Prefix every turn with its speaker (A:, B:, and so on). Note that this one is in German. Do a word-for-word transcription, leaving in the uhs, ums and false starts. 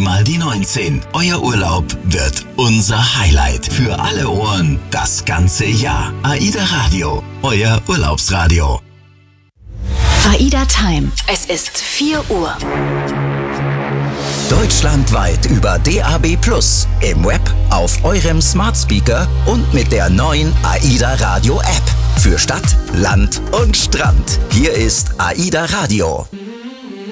A: mal die neunzehn. Euer Urlaub wird unser Highlight. Für alle Ohren das ganze Jahr. AIDA Radio, euer Urlaubsradio.
B: AIDA Time. Es ist vier Uhr.
A: Deutschlandweit über D A B plus, im Web, auf eurem Smart Speaker und mit der neuen AIDA Radio App. Für Stadt, Land und Strand. Hier ist AIDA Radio.